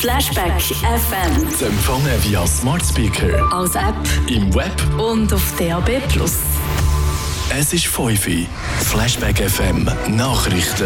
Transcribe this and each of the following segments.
Flashback FM. Zu empfangen via Smart Speaker, Als App im Web und auf DAB+. Es ist 5 Uhr. Flashback FM Nachrichten.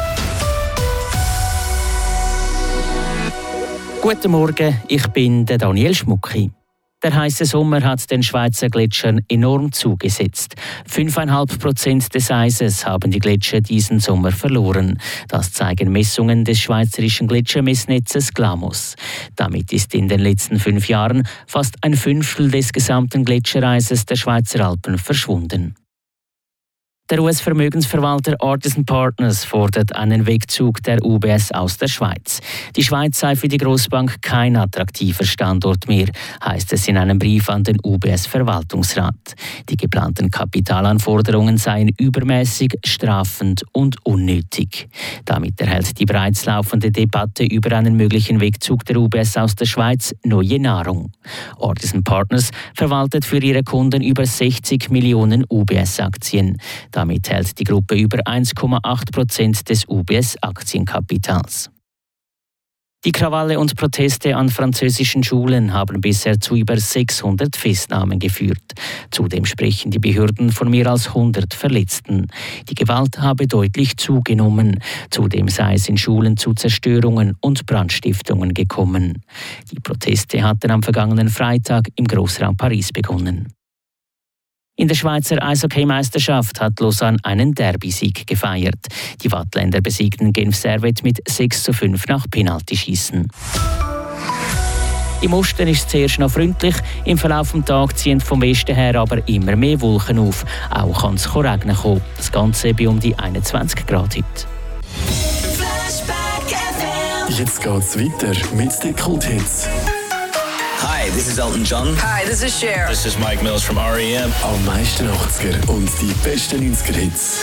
Guten Morgen, ich bin der Daniel Schmucki. Der heiße Sommer hat den Schweizer Gletschern enorm zugesetzt. 5,5% des Eises haben die Gletscher diesen Sommer verloren. Das zeigen Messungen des schweizerischen Gletschermessnetzes GLAMOS. Damit ist in den letzten 5 Jahren fast ein Fünftel des gesamten Gletschereises der Schweizer Alpen verschwunden. Der US-Vermögensverwalter Artisan Partners fordert einen Wegzug der UBS aus der Schweiz. Die Schweiz sei für die Grossbank kein attraktiver Standort mehr, heißt es in einem Brief an den UBS-Verwaltungsrat. Die geplanten Kapitalanforderungen seien übermäßig, strafend und unnötig. Damit erhält die bereits laufende Debatte über einen möglichen Wegzug der UBS aus der Schweiz neue Nahrung. Artisan Partners verwaltet für ihre Kunden über 60 Millionen UBS-Aktien. Damit hält die Gruppe über 1,8% des UBS-Aktienkapitals. Die Krawalle und Proteste an französischen Schulen haben bisher zu über 600 Festnahmen geführt. Zudem sprechen die Behörden von mehr als 100 Verletzten. Die Gewalt habe deutlich zugenommen. Zudem sei es in Schulen zu Zerstörungen und Brandstiftungen gekommen. Die Proteste hatten am vergangenen Freitag im Grossraum Paris begonnen. In der Schweizer Eishockey-Meisterschaft hat Lausanne einen Derby-Sieg gefeiert. Die Wattländer besiegten Genf Servette mit 6:5 nach Penaltyschießen. Im Osten ist es zuerst noch freundlich, im Verlauf des Tages ziehen vom Westen her aber immer mehr Wolken auf. Auch kann es regnen kommen. Das Ganze bei um die 21 Grad heute. Jetzt geht's weiter mit den Kulthits. Hi, this is Elton John. Hi, this is Cher. This is Mike Mills from R.E.M. Am meisten 80er und die besten 90er Hits.